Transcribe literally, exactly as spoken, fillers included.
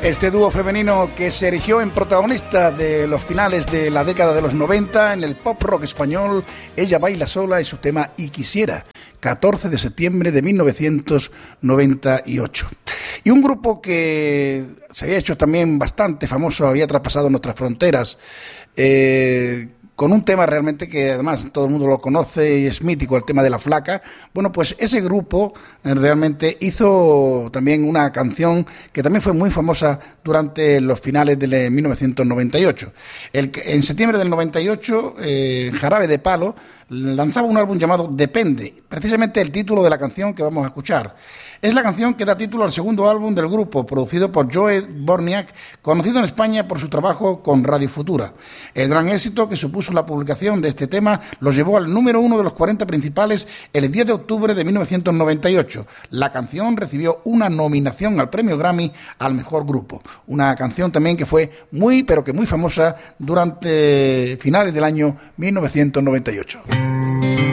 Este dúo femenino que se erigió en protagonista de los finales de la década de los noventa en el pop rock español, Ella baila sola y su tema Y quisiera, catorce de septiembre de mil novecientos noventa y ocho. Y un grupo que se había hecho también bastante famoso, había traspasado nuestras fronteras, eh, con un tema realmente que además todo el mundo lo conoce y es mítico, el tema de La Flaca. Bueno, pues ese grupo eh, realmente hizo también una canción que también fue muy famosa durante los finales de mil novecientos noventa y ocho. El, en septiembre del noventa y ocho, eh, Jarabe de Palo lanzaba un álbum llamado Depende, precisamente el título de la canción que vamos a escuchar. Es la canción que da título al segundo álbum del grupo, producido por Joe Borniak, conocido en España por su trabajo con Radio Futura. El gran éxito que supuso la publicación de este tema los llevó al número uno de los cuarenta principales el diez de octubre de mil novecientos noventa y ocho. La canción recibió una nominación al premio Grammy al mejor grupo. Una canción también que fue muy, pero que muy famosa durante finales del año mil novecientos noventa y ocho.